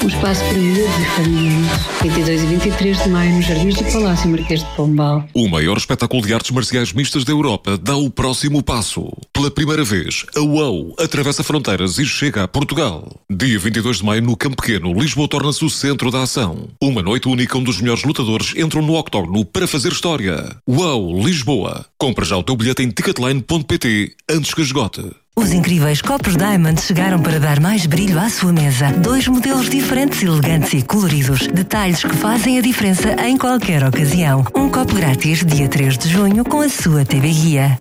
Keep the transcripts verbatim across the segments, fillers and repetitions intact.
Um espaço para miúdos e famílias. vinte e dois e vinte e três de maio, nos Jardins do Palácio Marquês de Pombal. O maior espetáculo de artes marciais mistas da Europa dá o próximo passo. Pela primeira vez, a UOU atravessa fronteiras e chega a Portugal. Dia vinte e dois de maio, no Campo Pequeno, Lisboa torna-se o centro da ação. Uma noite única onde os melhores lutadores entram no octógono para fazer história. UOU Lisboa. Compra já o teu bilhete em ticketline ponto pt antes que esgote. Os incríveis copos Diamond chegaram para dar mais brilho à sua mesa. Dois modelos diferentes, elegantes e coloridos. Detalhes que fazem a diferença em qualquer ocasião. Um copo grátis dia três de junho com a sua T V Guia.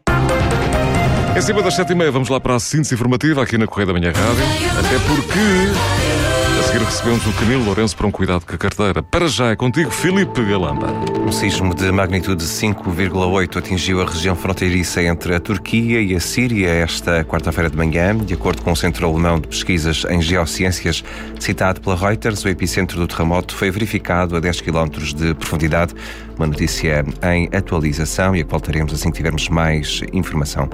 Em cima das sete e meia, vamos lá para a síntese informativa aqui na Correia da Manhã Rádio. Até porque a seguir recebemos o Camilo Lourenço para um cuidado com a carteira. Para já é contigo, Filipe Galamba. Um sismo de magnitude cinco vírgula oito atingiu a região fronteiriça entre a Turquia e a Síria esta quarta-feira de manhã. De acordo com o Centro Alemão de Pesquisas em Geociências, citado pela Reuters, o epicentro do terremoto foi verificado a dez quilómetros de profundidade. Uma notícia em atualização e a que voltaremos assim que tivermos mais informação.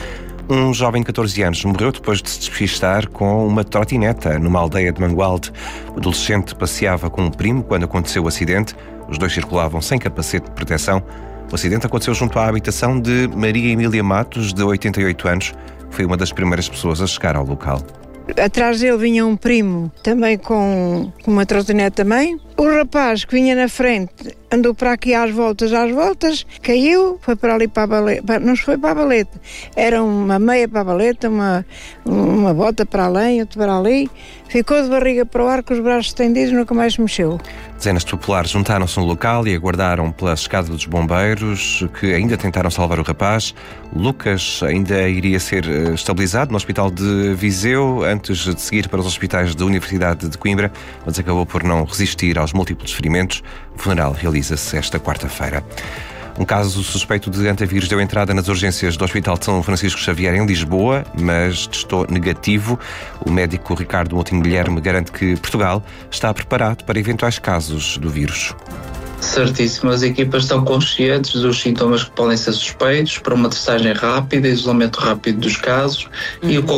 Um jovem de catorze anos morreu depois de se despistar com uma trotineta numa aldeia de Mangualde. O adolescente passeava com um primo quando aconteceu o acidente. Os dois circulavam sem capacete de proteção. O acidente aconteceu junto à habitação de Maria Emília Matos, de oitenta e oito anos, que foi uma das primeiras pessoas a chegar ao local. Atrás dele vinha um primo, também com, com uma trotineta também. O rapaz que vinha na frente andou para aqui às voltas, às voltas, caiu, foi para ali para a baleta, não foi para a baleta, era uma meia para a baleta, uma, uma bota para além, outra para ali, ficou de barriga para o ar com os braços estendidos e nunca mais se mexeu. Dezenas de populares juntaram-se no local e aguardaram pela chegada dos bombeiros, que ainda tentaram salvar o rapaz. Lucas ainda iria ser estabilizado no Hospital de Viseu antes de seguir para os hospitais da Universidade de Coimbra, mas acabou por não resistir aos múltiplos ferimentos. O funeral realiza-se esta quarta-feira. Um caso suspeito de antavírus deu entrada nas urgências do Hospital de São Francisco Xavier em Lisboa, mas testou negativo. O médico Ricardo Moutinho Guilherme garante que Portugal está preparado para eventuais casos do vírus. Certíssimo, as equipas estão conscientes dos sintomas que podem ser suspeitos para uma testagem rápida, isolamento rápido dos casos hum. e o